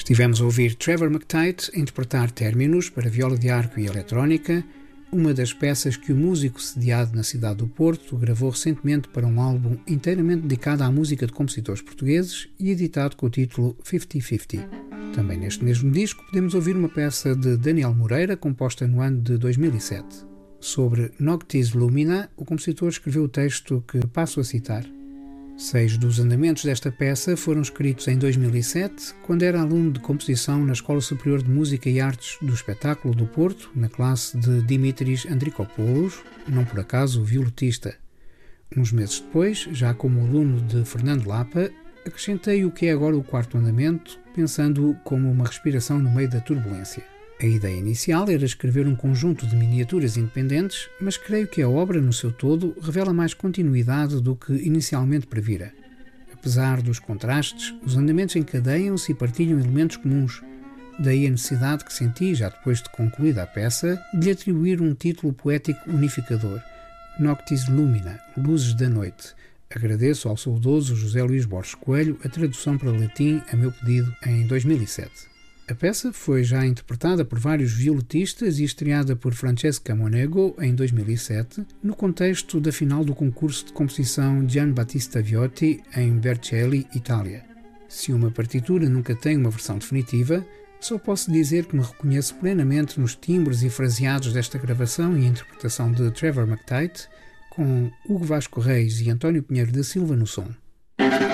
Estivemos a ouvir Trevor McTighe interpretar Terminus para viola de arco e eletrónica, uma das peças que o músico sediado na cidade do Porto gravou recentemente para um álbum inteiramente dedicado à música de compositores portugueses e editado com o título 50-50. Também neste mesmo disco podemos ouvir uma peça de Daniel Moreira, composta no ano de 2007. Sobre Noctis Lumina, o compositor escreveu o texto que passo a citar. 6 dos andamentos desta peça foram escritos em 2007, quando era aluno de composição na Escola Superior de Música e Artes do Espetáculo do Porto, na classe de Dimitris Andrikopoulos, não por acaso violotista. Uns meses depois, já como aluno de Fernando Lapa, acrescentei o que é agora o quarto andamento, pensando-o como uma respiração no meio da turbulência. A ideia inicial era escrever um conjunto de miniaturas independentes, mas creio que a obra, no seu todo, revela mais continuidade do que inicialmente previra. Apesar dos contrastes, os andamentos encadeiam-se e partilham elementos comuns. Daí a necessidade que senti, já depois de concluída a peça, de lhe atribuir um título poético unificador, Noctis Lumina, Luzes da Noite. Agradeço ao saudoso José Luís Borges Coelho a tradução para latim a meu pedido em 2007. A peça foi já interpretada por vários violotistas e estreada por Francesca Monego em 2007, no contexto da final do concurso de composição Gian Battista Viotti em Vercelli, Itália. Se uma partitura nunca tem uma versão definitiva, só posso dizer que me reconheço plenamente nos timbres e fraseados desta gravação e interpretação de Trevor McTighe, com Hugo Vasco Reis e António Pinheiro da Silva no som.